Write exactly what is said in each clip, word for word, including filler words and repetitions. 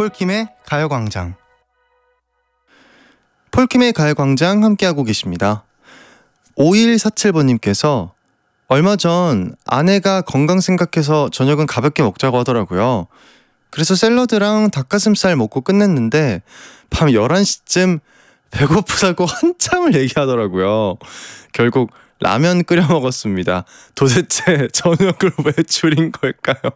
폴킴의 가요광장. 폴킴의 가요광장 함께하고 계십니다. 오일사칠 번님께서 얼마 전 아내가 건강 생각해서 저녁은 가볍게 먹자고 하더라고요. 그래서 샐러드랑 닭가슴살 먹고 끝냈는데 밤 열한 시쯤 배고프다고 한참을 얘기하더라고요. 결국 라면 끓여 먹었습니다. 도대체 저녁을 왜 줄인 걸까요?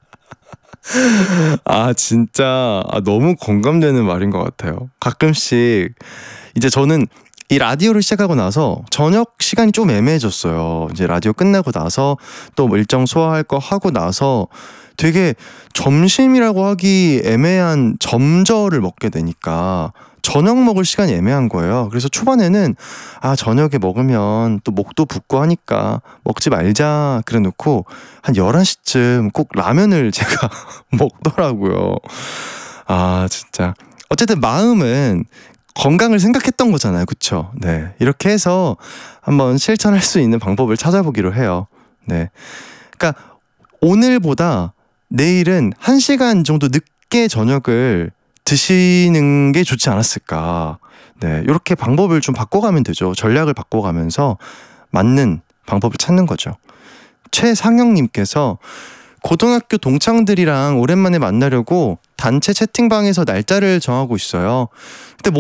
아 진짜 아, 너무 공감되는 말인 것 같아요. 가끔씩 이제 저는 이 라디오를 시작하고 나서 저녁 시간이 좀 애매해졌어요. 이제 라디오 끝나고 나서 또 일정 소화할 거 하고 나서 되게 점심이라고 하기 애매한 점저를 먹게 되니까 저녁 먹을 시간이 애매한 거예요. 그래서 초반에는 아 저녁에 먹으면 또 목도 붓고 하니까 먹지 말자 그래 놓고 한 열한 시쯤 꼭 라면을 제가 먹더라고요. 아 진짜 어쨌든 마음은 건강을 생각했던 거잖아요. 그쵸? 네. 이렇게 해서 한번 실천할 수 있는 방법을 찾아보기로 해요. 네. 그러니까 오늘보다 내일은 한 시간 정도 늦게 저녁을 드시는 게 좋지 않았을까. 네. 이렇게 방법을 좀 바꿔가면 되죠. 전략을 바꿔가면서 맞는 방법을 찾는 거죠. 최상영님께서 고등학교 동창들이랑 오랜만에 만나려고 단체 채팅방에서 날짜를 정하고 있어요. 근데